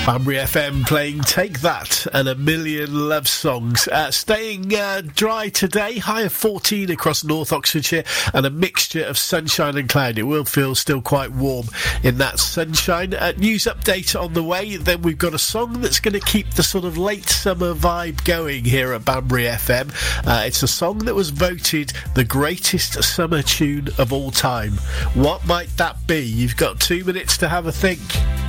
Banbury FM playing Take That and A Million Love Songs. Staying dry today, high of 14 across North Oxfordshire and a mixture of sunshine and cloud. It will feel still quite warm in that sunshine. News update on the way, then we've got a song that's going to keep the sort of late summer vibe going here at Banbury FM. It's a song that was voted the greatest summer tune of all time. What might that be? You've got 2 minutes to have a think.